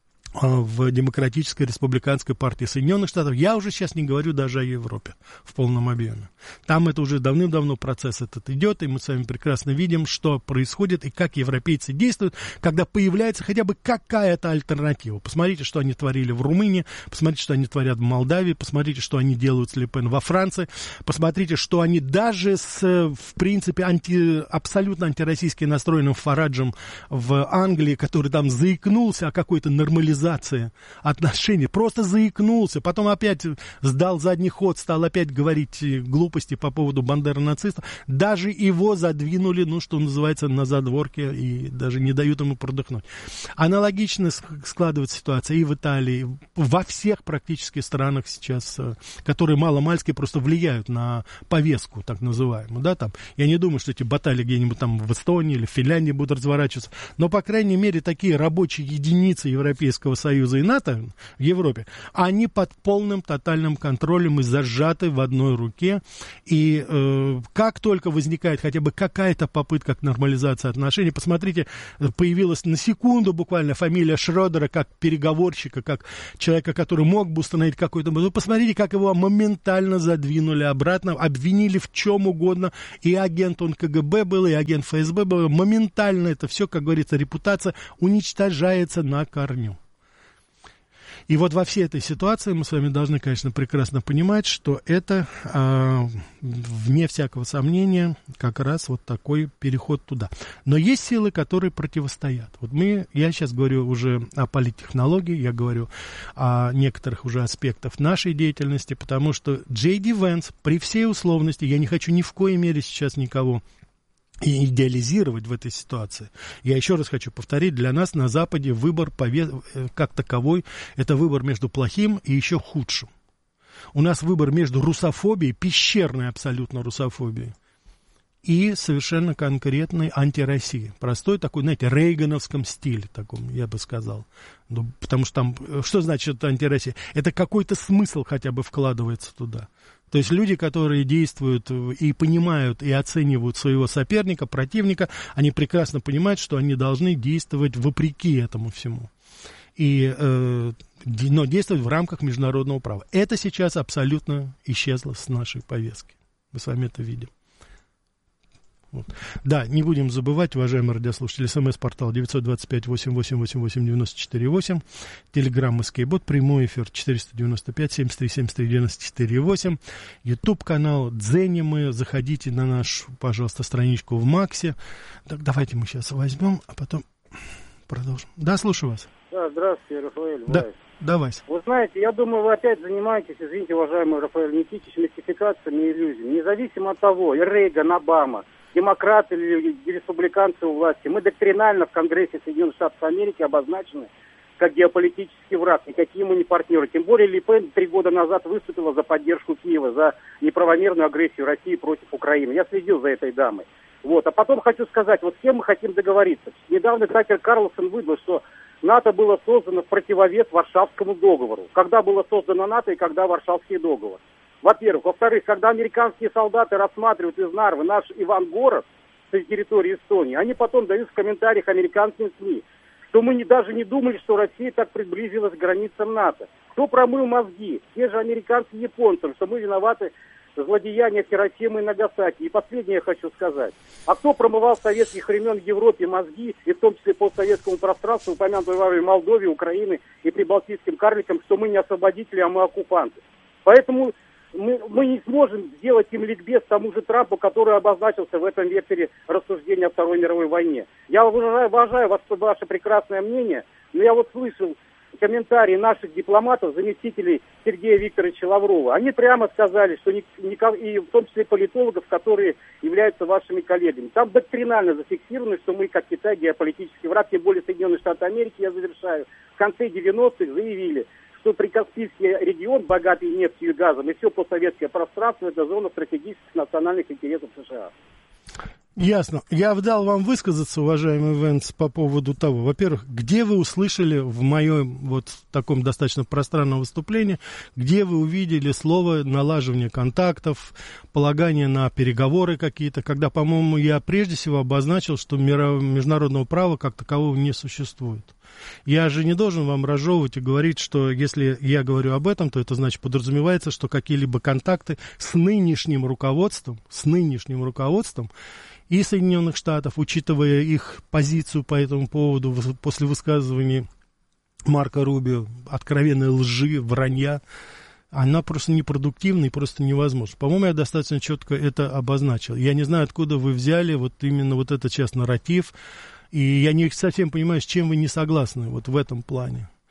в Демократической Республиканской партии Соединенных Штатов. Я уже сейчас не говорю даже о Европе в полном объеме. Там это уже давным-давно процесс этот идет, и мы с вами прекрасно видим, что происходит и как европейцы действуют, когда появляется хотя бы какая-то альтернатива. Посмотрите, что они творили в Румынии, посмотрите, что они творят в Молдавии, посмотрите, что они делают с Ле Пен во Франции, посмотрите, что они даже с, в принципе, анти, абсолютно антироссийски настроенным Фараджем в Англии, который там заикнулся о какой-то нормализации нормализация отношений. Просто заикнулся, потом опять сдал задний ход, стал опять говорить глупости по поводу бандеро-нацистов. Даже его задвинули, ну, что называется, на задворке и даже не дают ему продохнуть. Аналогично складывается ситуация и в Италии, во всех практически странах сейчас, которые мало-мальски просто влияют на повестку, так называемую, да, там. Я не думаю, что эти баталии где-нибудь там в Эстонии или в Финляндии будут разворачиваться, но, по крайней мере, такие рабочие единицы Европейского Союза и НАТО в Европе, они под полным тотальным контролем и зажаты в одной руке, и э, как только возникает хотя бы какая-то попытка к нормализации отношений, посмотрите, появилась на секунду буквально фамилия Шрёдера как переговорщика, как человека, который мог бы установить какой-то... Вы посмотрите, как его моментально задвинули обратно, обвинили в чем угодно, и агент он КГБ был, и агент ФСБ был, моментально это все, как говорится, репутация уничтожается на корню. И вот во всей этой ситуации мы с вами должны, конечно, прекрасно понимать, что это, э, вне всякого сомнения, как раз вот такой переход туда. Но есть силы, которые противостоят. Вот мы, я сейчас говорю уже о политтехнологии, я говорю о некоторых уже аспектах нашей деятельности, потому что Джей Ди Венс, при всей условности, я не хочу ни в коей мере сейчас никого и идеализировать в этой ситуации. Я еще раз хочу повторить, для нас на Западе выбор как таковой, это выбор между плохим и еще худшим. У нас выбор между русофобией, пещерной абсолютно русофобией, и совершенно конкретной антироссией. Простой такой, знаете, рейгановском стиле, таком, я бы сказал. Ну, потому что там, что значит антироссия? Это какой-то смысл хотя бы вкладывается туда. То есть люди, которые действуют и понимают, и оценивают своего соперника, противника, они прекрасно понимают, что они должны действовать вопреки этому всему. И, э, но действовать в рамках международного права. Это сейчас абсолютно исчезло с нашей повестки. Мы с вами это видим. Вот. Да, не будем забывать, уважаемые радиослушатели, смс-портал девять два пять восемь восемь восемь восемь девять четыре восемь, телеграмм Москейбот, прямой эфир четыреста девяносто пять семьдесят три семьдесят три девяносто четыре восемь, ютуб-канал Дзенимы, заходите на нашу, пожалуйста, страничку в Максе. Так, давайте мы сейчас возьмем, а потом продолжим. Да, слушаю вас. Да, здравствуйте, Рафаэль. Да, давай. Вы знаете, я думаю, вы опять занимаетесь, извините, уважаемый Рафаэль Никитич, мистификациями и иллюзиями. Независимо от того, и Рейган, Обама, демократы или республиканцы у власти, мы доктринально в Конгрессе Соединенных Штатов Америки обозначены как геополитический враг, никакие мы не партнеры. Тем более Ле Пен три года назад выступила за поддержку Киева, за неправомерную агрессию России против Украины. Я следил за этой дамой. Вот. А потом хочу сказать, вот с кем мы хотим договориться. Недавно Такер Карлсон выдал, что НАТО было создано в противовес Варшавскому договору. Когда было создано НАТО и когда Варшавский договор? Во-первых. Во-вторых, когда американские солдаты рассматривают из Нарвы наш Ивангород с территории Эстонии, они потом дают в комментариях американским СМИ, что мы не, даже не думали, что Россия так приблизилась к границам НАТО. Кто промыл мозги? Те же американцы и японцам, что мы виноваты в злодеяниях Хиросимы и Нагасаки. И последнее я хочу сказать. А кто промывал с советских времен в Европе мозги, и в том числе по советскому пространству, упомянутой в Молдове, Украины и прибалтийским карликам, что мы не освободители, а мы оккупанты? Поэтому мы, мы не сможем сделать им ликбез тому же Трампу, который обозначился в этом векторе рассуждения о Второй мировой войне. Я уважаю, уважаю вас, ваше прекрасное мнение, но я вот слышал комментарии наших дипломатов, заместителей Сергея Викторовича Лаврова. Они прямо сказали, что никак, и в том числе политологов, которые являются вашими коллегами. Там доктринально зафиксировано, что мы, как Китай, геополитический враг, тем более Соединенные Штаты Америки, я завершаю, в конце девяностых заявили, что Прикаспийский регион, богатый нефтью и газом, и все постсоветское пространство, это зона стратегических национальных интересов США. Ясно. Я дал вам высказаться, уважаемый Венс, по поводу того, во-первых, где вы услышали в моем вот таком достаточно пространном выступлении, где вы увидели слово налаживание контактов, полагание на переговоры какие-то, когда, по-моему, я прежде всего обозначил, что международного права как такового не существует. Я же не должен вам разжевывать и говорить, что если я говорю об этом, то это значит подразумевается, что какие-либо контакты с нынешним руководством, с нынешним руководством и Соединенных Штатов, учитывая их позицию по этому поводу после высказываний Марко Рубио, откровенной лжи, вранья, она просто непродуктивна и просто невозможна. По-моему, я достаточно четко это обозначил. Я не знаю, откуда вы взяли вот именно вот этот сейчас нарратив, и я не совсем понимаю, с чем вы не согласны вот в этом плане.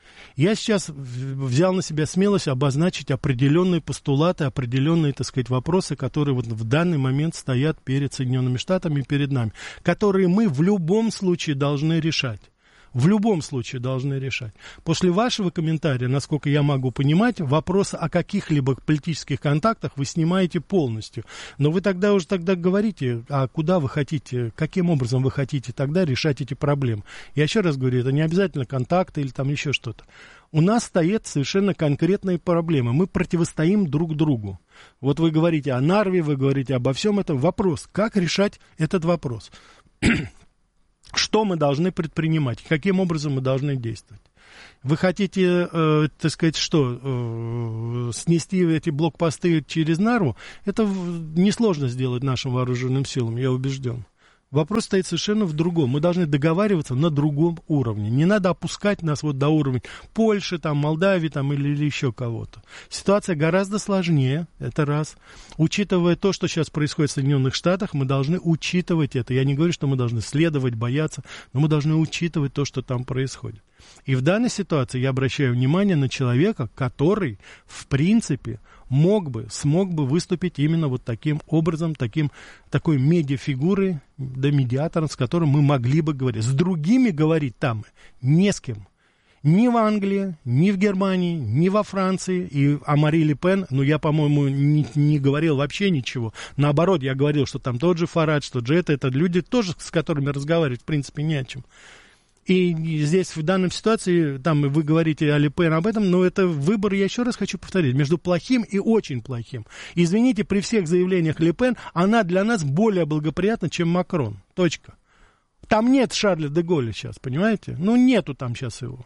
Я сейчас взял на себя смелость обозначить определенные постулаты, определенные, так сказать, вопросы, которые вот в данный момент стоят перед Соединенными Штатами, перед нами, которые мы в любом случае должны решать. В любом случае должны решать. После вашего комментария, насколько я могу понимать, вопрос о каких-либо политических контактах вы снимаете полностью. Но вы тогда уже тогда говорите, а куда вы хотите, каким образом вы хотите тогда решать эти проблемы. Я еще раз говорю, это не обязательно контакты или там еще что-то. У нас стоят совершенно конкретные проблемы. Мы противостоим друг другу. Вот вы говорите о Нарве, вы говорите обо всем этом. Вопрос, как решать этот вопрос? Что мы должны предпринимать, каким образом мы должны действовать. Вы хотите, э, так сказать, что, э, снести эти блокпосты через Нарву? Это несложно сделать нашим вооруженным силам, я убежден. Вопрос стоит совершенно в другом. Мы должны договариваться на другом уровне. Не надо опускать нас вот до уровня Польши, там, Молдавии там, или, или еще кого-то. Ситуация гораздо сложнее, это раз. Учитывая то, что сейчас происходит в Соединенных Штатах, мы должны учитывать это. Я не говорю, что мы должны следовать, бояться, но мы должны учитывать то, что там происходит. И в данной ситуации я обращаю внимание на человека, который, в принципе, мог бы, смог бы выступить именно вот таким образом, таким, такой медиафигурой, да, медиатором, с которым мы могли бы говорить. С другими говорить там не с кем. Ни в Англии, ни в Германии, ни во Франции. И о Мари Ле Пен, ну, я, по-моему, не, не говорил вообще ничего. Наоборот, я говорил, что там тот же Фарадж, тот же это, это люди тоже, с которыми разговаривать, в принципе, не о чем. И здесь в данной ситуации, там вы говорите о Ле Пен об этом, но это выбор, я еще раз хочу повторить, между плохим и очень плохим. Извините, при всех заявлениях Ле Пен, она для нас более благоприятна, чем Макрон. Точка. Там нет Шарля де Голля сейчас, понимаете? Ну, нету там сейчас его.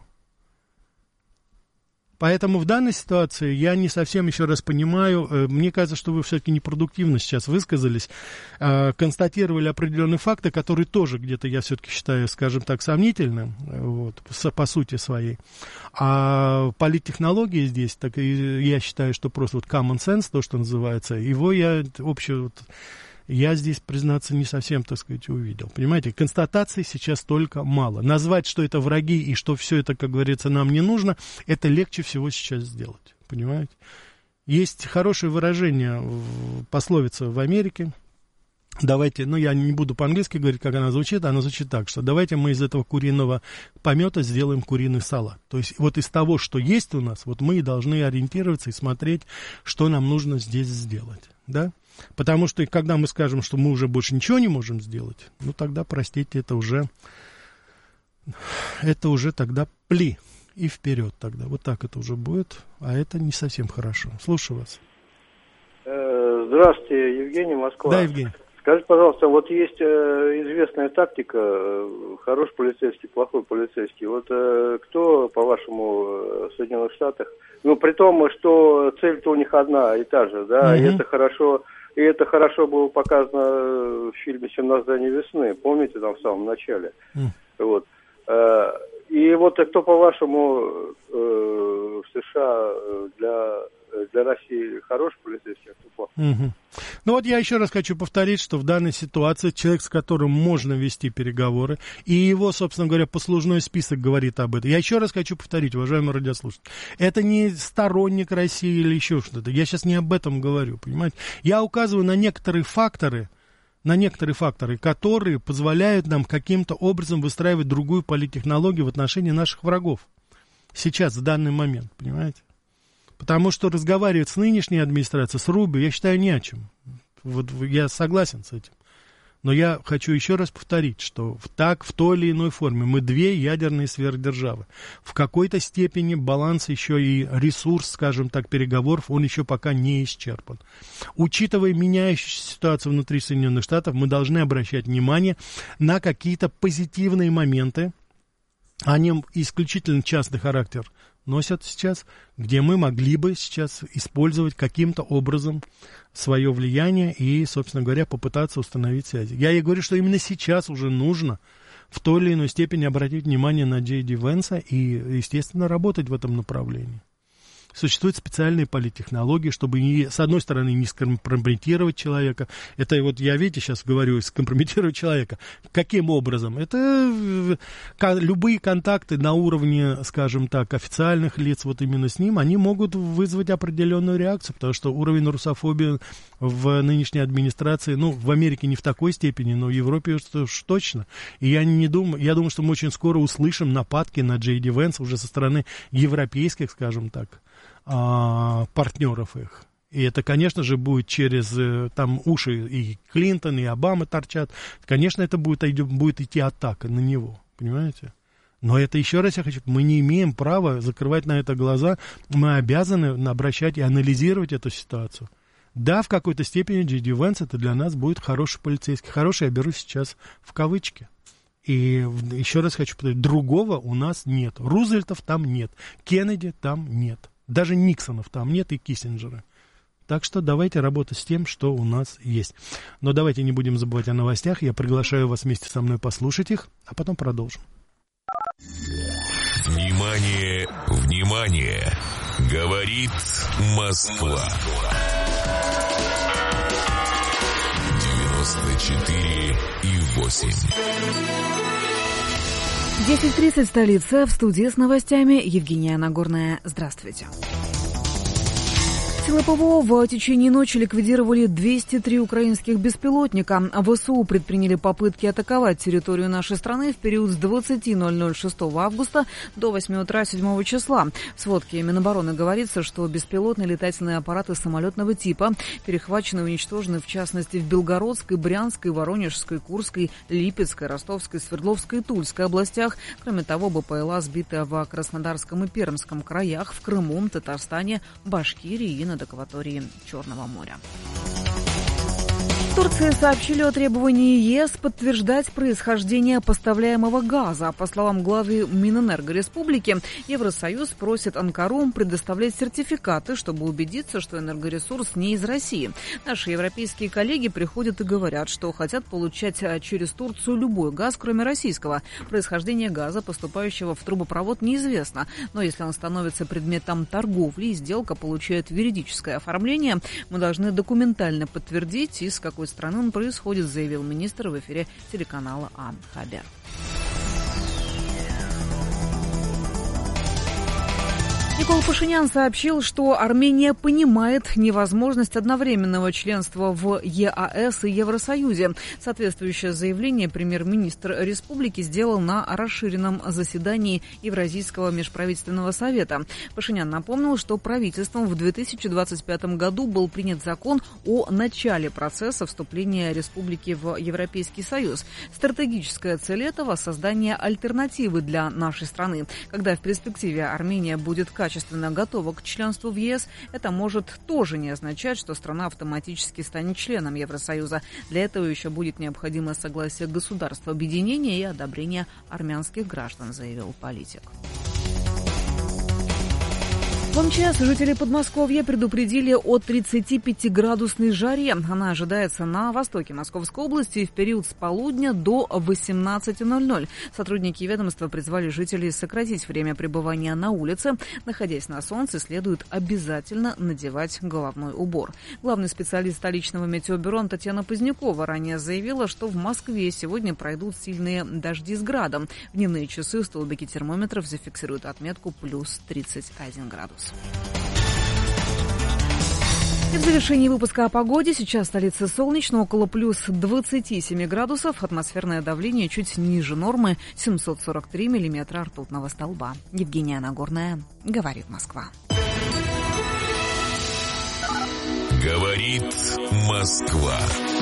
Поэтому в данной ситуации я не совсем еще раз понимаю, мне кажется, что вы все-таки непродуктивно сейчас высказались, констатировали определенные факты, которые тоже где-то я все-таки считаю, скажем так, сомнительным, вот, по сути своей. А политтехнологии здесь, так и я считаю, что просто вот common sense, то, что называется, его я общее... Вот, я здесь, признаться, не совсем, так сказать, увидел. Понимаете, констатаций сейчас только мало. Назвать, что это враги и что все это, как говорится, нам не нужно, это легче всего сейчас сделать. Понимаете? Есть хорошее выражение, пословица в Америке. Давайте, ну я не буду по-английски говорить, как она звучит, она звучит так, что давайте мы из этого куриного помета сделаем куриный салат. То есть вот из того, что есть у нас, вот мы и должны ориентироваться и смотреть, что нам нужно здесь сделать, да? Потому что когда мы скажем, что мы уже больше ничего не можем сделать, ну тогда, простите, это уже, это уже тогда пли и вперед тогда. Вот так это уже будет, а это не совсем хорошо. Слушаю вас. Здравствуйте, Евгений, Москва. Да, Евгений. Скажите, пожалуйста, вот есть э, известная тактика, э, хороший полицейский, плохой полицейский. Вот э, кто, по-вашему, в Соединенных Штатах, ну, при том, что цель-то у них одна и та же, да, mm-hmm. и это хорошо, и это хорошо было показано в фильме «семнадцать дней весны», помните, там в самом начале, mm. вот. Э, и вот кто, по-вашему, э, в США для... для России хороший полицейский, а кто плохой. Угу. Ну вот я еще раз хочу повторить, что в данной ситуации человек, с которым можно вести переговоры, и его, собственно говоря, послужной список говорит об этом. Я еще раз хочу повторить, уважаемые радиослушатели, это не сторонник России или еще что-то. Я сейчас не об этом говорю, понимаете. Я указываю на некоторые факторы, на некоторые факторы, которые позволяют нам каким-то образом выстраивать другую политтехнологию в отношении наших врагов. Сейчас, в данный момент, понимаете. Потому что разговаривать с нынешней администрацией, с Рубио, я считаю, не о чем. Вот я согласен с этим. Но я хочу еще раз повторить, что в так, в той или иной форме мы две ядерные сверхдержавы. В какой-то степени баланс еще и ресурс, скажем так, переговоров, он еще пока не исчерпан. Учитывая меняющуюся ситуацию внутри Соединенных Штатов, мы должны обращать внимание на какие-то позитивные моменты. Они исключительно частный характер носят сейчас, где мы могли бы сейчас использовать каким-то образом свое влияние и, собственно говоря, попытаться установить связи. Я и говорю, что именно сейчас уже нужно в той или иной степени обратить внимание на Джей Ди Венса и, естественно, работать в этом направлении. Существуют специальные политтехнологии, чтобы, не, с одной стороны, не скомпрометировать человека. Это вот я, видите, сейчас говорю, скомпрометировать человека. Каким образом? Это любые контакты на уровне, скажем так, официальных лиц, вот именно с ним, они могут вызвать определенную реакцию, потому что уровень русофобии в нынешней администрации, ну, в Америке не в такой степени, но в Европе уж точно. И я не думаю, я думаю, что мы очень скоро услышим нападки на Джей Ди Венса уже со стороны европейских, скажем так, партнеров их. И это, конечно же, будет через там уши и Клинтон, и Обама торчат. Конечно, это будет, будет идти атака на него, понимаете? Но это, еще раз я хочу, мы не имеем права закрывать на это глаза, мы обязаны обращать и анализировать эту ситуацию. Да, в какой-то степени Джей Ди Венс это для нас будет хороший полицейский. Хороший я беру сейчас в кавычки. И еще раз хочу повторить, другого у нас нет. Рузвельтов там нет, Кеннеди там нет. Даже Никсонов там нет и Киссинджера. Так что давайте работать с тем, что у нас есть. Но давайте не будем забывать о новостях. Я приглашаю вас вместе со мной послушать их, а потом продолжим. Внимание, внимание! Говорит Москва. девяносто четыре и восемь. десять тридцать, столица. В студии с новостями Евгения Нагорная. Здравствуйте. Силы ПВО в течение ночи ликвидировали двести три украинских беспилотника. ВСУ предприняли попытки атаковать территорию нашей страны в период с двадцати ноль ноль шестого августа до восьми утра седьмого числа. В сводке Минобороны говорится, что беспилотные летательные аппараты самолетного типа перехвачены и уничтожены, в частности, в Белгородской, Брянской, Воронежской, Курской, Липецкой, Ростовской, Свердловской и Тульской областях. Кроме того, БПЛА сбиты в Краснодарском и Пермском краях, в Крыму, Татарстане, Башкирии и над акваторией Черного моря. В Турции сообщили о требовании ЕС подтверждать происхождение поставляемого газа. По словам главы Минэнерго Республики, Евросоюз просит Анкару предоставлять сертификаты, чтобы убедиться, что энергоресурс не из России. Наши европейские коллеги приходят и говорят, что хотят получать через Турцию любой газ, кроме российского. Происхождение газа, поступающего в трубопровод, неизвестно. Но если он становится предметом торговли и сделка получает юридическое оформление, мы должны документально подтвердить, из какой страны он происходит, заявил министр в эфире телеканала Ан-Хабер. Никол Пашинян сообщил, что Армения понимает невозможность одновременного членства в ЕАЭС и Евросоюзе. Соответствующее заявление премьер-министр республики сделал на расширенном заседании Евразийского межправительственного совета. Пашинян напомнил, что правительством в две тысячи двадцать пятом году был принят закон о начале процесса вступления республики в Европейский Союз. Стратегическая цель этого – создание альтернативы для нашей страны. Когда в перспективе Армения будет качественно качественно готова к членству в ЕС, это может тоже не означать, что страна автоматически станет членом Евросоюза. Для этого еще будет необходимо согласие государств объединения и одобрение армянских граждан, заявил политик. В МЧС жители Подмосковья предупредили о тридцатипятиградусной жаре. Она ожидается на востоке Московской области в период с полудня до восемнадцати ноль-ноль. Сотрудники ведомства призвали жителей сократить время пребывания на улице. Находясь на солнце, следует обязательно надевать головной убор. Главный специалист столичного метеобюро Татьяна Позднякова ранее заявила, что в Москве сегодня пройдут сильные дожди с градом. В дневные часы столбики термометров зафиксируют отметку плюс тридцать один градус. И в завершении выпуска о погоде. Сейчас столица солнечно, около плюс двадцати семи градусов. Атмосферное давление чуть ниже нормы, семьсот сорок три миллиметра ртутного столба. Евгения Нагорная, говорит Москва. Говорит Москва.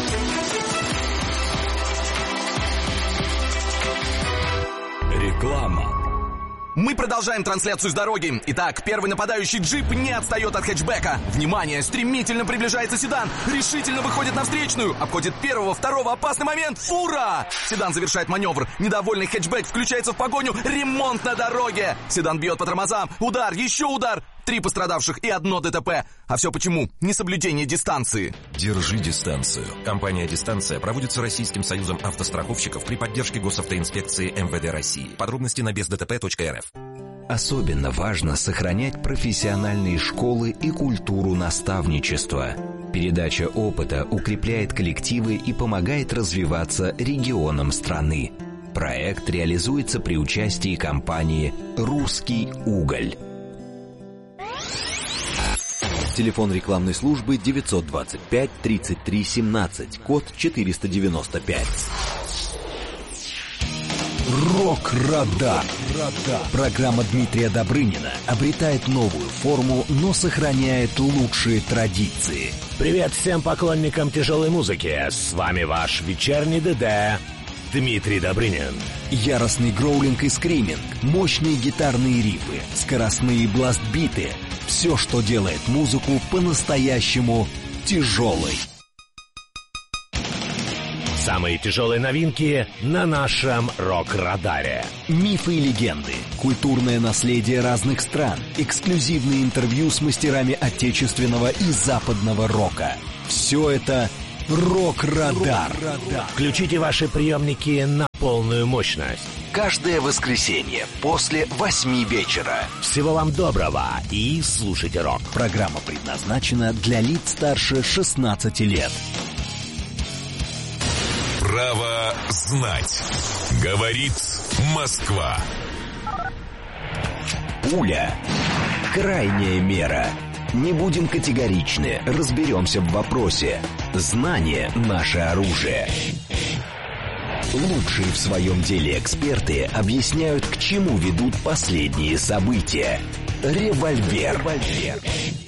Реклама. Мы продолжаем трансляцию с дороги. Итак, первый нападающий джип не отстает от хэтчбека. Внимание, стремительно приближается седан. Решительно выходит на встречную. Обходит первого, второго, опасный момент. Фура! Седан завершает маневр. Недовольный хэтчбек включается в погоню. Ремонт на дороге. Седан бьет по тормозам. Удар, еще удар. Три пострадавших и одно ДТП. А все почему? Несоблюдение дистанции. Держи дистанцию. Компания «Дистанция» проводится Российским союзом автостраховщиков при поддержке госавтоинспекции эм вэ дэ России. Подробности на без дэ тэ пэ точка эр эф. Особенно важно сохранять профессиональные школы и культуру наставничества. Передача опыта укрепляет коллективы и помогает развиваться регионам страны. Проект реализуется при участии компании «Русский уголь». Телефон рекламной службы девятьсот двадцать пять тридцать три семнадцать, код четыреста девяносто пять. Рок-Радар. Программа Дмитрия Добрынина обретает новую форму, но сохраняет лучшие традиции. Привет всем поклонникам тяжелой музыки. С вами ваш вечерний ДД Дмитрий Добрынин. Яростный гроулинг и скриминг, мощные гитарные рифы, скоростные бласт-биты. Все, что делает музыку по-настоящему тяжелой. Самые тяжелые новинки на нашем Рок-Радаре. Мифы и легенды, культурное наследие разных стран, эксклюзивные интервью с мастерами отечественного и западного рока. Все это Рок-Радар. Включите ваши приемники на полную мощность. Каждое воскресенье после восьми вечера. Всего вам доброго и слушайте рок. Программа предназначена для лиц старше шестнадцати лет. Право знать. Говорит Москва. Пуля. Крайняя мера. Не будем категоричны, разберемся в вопросе. Знание – наше оружие. Лучшие в своем деле эксперты объясняют, к чему ведут последние события. Револьвер. Револьвер.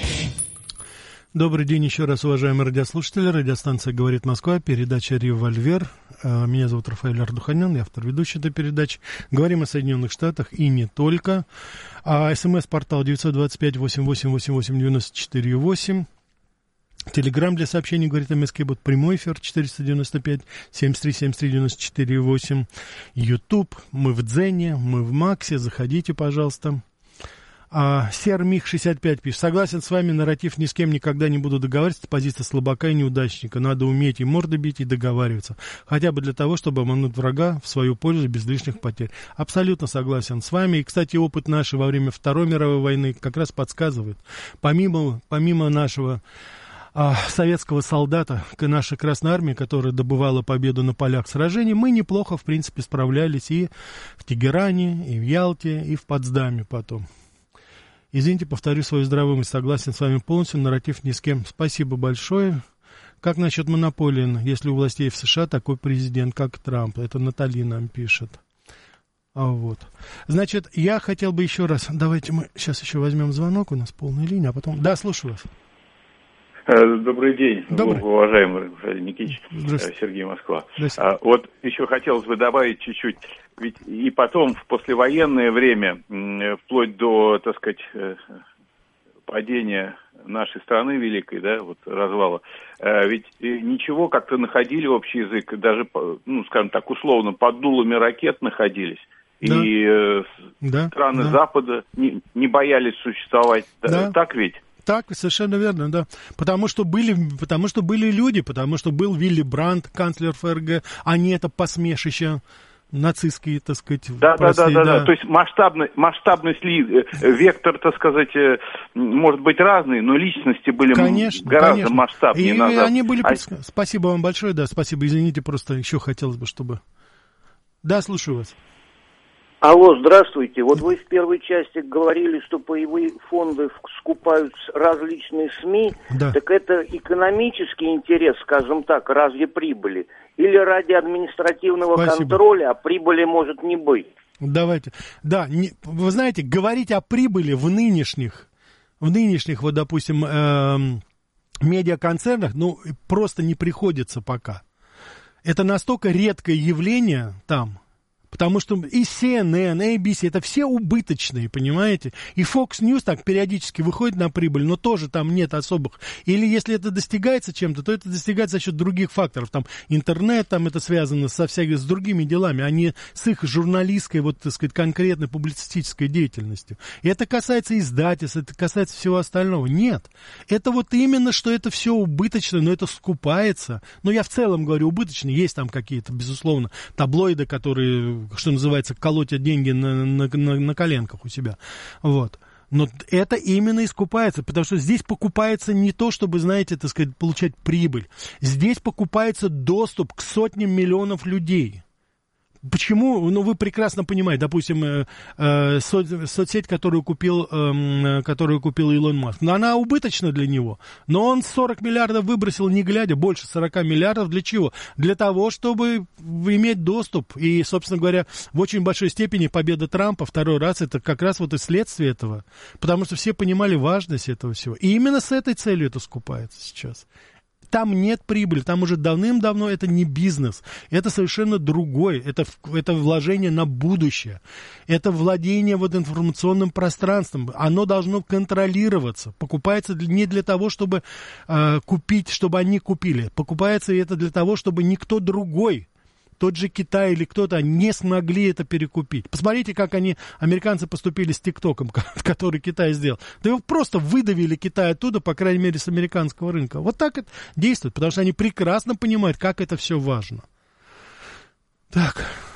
Добрый день еще раз, уважаемые радиослушатели. Радиостанция «Говорит Москва», передача «Револьвер». Меня зовут Рафаэль Ардуханян, я автор ведущей этой передачи. Говорим о Соединенных Штатах и не только. СМС-портал девятьсот двадцать пять восемь восемь восемь восемь девяносто четыре восемь. Телеграм для сообщений «Говорит МСК», будет прямой эфир четыреста девяносто пять семьдесят три семьдесят три девяносто четыре восемь. Ютуб, мы в Дзене, мы в Максе, заходите, пожалуйста. А, Сермих шестьдесят пять пишет: согласен с вами, нарратив ни с кем никогда не буду договариваться, позиция слабака и неудачника. Надо уметь и морды бить, и договариваться. Хотя бы для того, чтобы обмануть врага в свою пользу без лишних потерь. Абсолютно согласен с вами. И, кстати, опыт наш во время Второй мировой войны как раз подсказывает. Помимо, помимо нашего а, советского солдата, наша Красная Армия, которая добывала победу на полях сражений, мы неплохо, в принципе, справлялись и в Тегеране, и в Ялте, и в Потсдаме потом. Извините, повторю свою здравую мысль. Согласен с вами полностью. Нарратив ни с кем. Спасибо большое. Как насчет монополии, если у властей в США такой президент, как Трамп? Это Натали нам пишет. А вот. Значит, я хотел бы еще раз... Давайте мы сейчас еще возьмем звонок. У нас полная линия, а потом... Да, слушаю вас. Добрый день, Добрый. уважаемый Рафаэль Никитич, Сергей Москва. А, вот еще хотелось бы добавить чуть-чуть, ведь и потом в послевоенное время, вплоть до, так сказать, падения нашей страны великой, да, вот развала, ведь ничего, как-то находили общий язык, даже, ну, скажем так, условно, под дулами ракет находились. Да. И да. страны да. Запада не, не боялись существовать. Да. Так ведь? Так, совершенно верно, да. Потому что были, потому что были люди, потому что был Вилли Брандт, канцлер ФРГ, а не это посмешище нацистские, так сказать, да, простые, да, да, да, да. да. То есть масштабность, масштабность ли, вектор, так сказать, может быть разный, но личности были конечно, гораздо конечно. масштабнее. И назад. Они были... А... Спасибо вам большое, да, спасибо. Извините, просто еще хотелось бы, чтобы... Да, слушаю вас. Алло, здравствуйте. Вот вы в первой части говорили, что паевые фонды скупают различные СМИ. Да. Так это экономический интерес, скажем так, ради прибыли? Или ради административного Спасибо. контроля, а прибыли может не быть? Давайте. Да, не, вы знаете, говорить о прибыли в нынешних, в нынешних, вот, допустим, э, медиаконцернах, ну, просто не приходится пока. Это настолько редкое явление там. Потому что и си эн эн, эй би си, это все убыточные, понимаете? И Fox News так периодически выходит на прибыль, но тоже там нет особых. Или если это достигается чем-то, то это достигается за счет других факторов. Там интернет, там это связано со всякими, с другими делами, а не с их журналистской, вот, так сказать, конкретной публицистической деятельностью. И это касается издательств, это касается всего остального. Нет. Это вот именно, что это все убыточно, но это скупается. Но я в целом говорю убыточно. Есть там какие-то, безусловно, таблоиды, которые... что называется, колоть деньги на, на, на, на коленках у себя. Вот. Но это именно искупается, потому что здесь покупается не то, чтобы, знаете, так сказать, получать прибыль. Здесь покупается доступ к сотням миллионов людей. Почему? Ну, вы прекрасно понимаете, допустим, э, э, со, соцсеть, которую купил, э, которую купил Илон Маск, но она убыточна для него, но он сорок миллиардов выбросил, не глядя, больше сорок миллиардов, для чего? Для того, чтобы иметь доступ, и, собственно говоря, в очень большой степени победа Трампа второй раз, это как раз вот и следствие этого, потому что все понимали важность этого всего, и именно с этой целью это скупается сейчас. Там нет прибыли, там уже давным-давно это не бизнес, это совершенно другое, это, это вложение на будущее, это владение вот информационным пространством, оно должно контролироваться, покупается не для того, чтобы э, купить, чтобы они купили, покупается это для того, чтобы никто другой, тот же Китай или кто-то, не смогли это перекупить. Посмотрите, как они, американцы, поступили с ТикТоком, который Китай сделал. Да его просто выдавили Китай оттуда, по крайней мере, с американского рынка. Вот так это действует, потому что они прекрасно понимают, как это все важно. Так,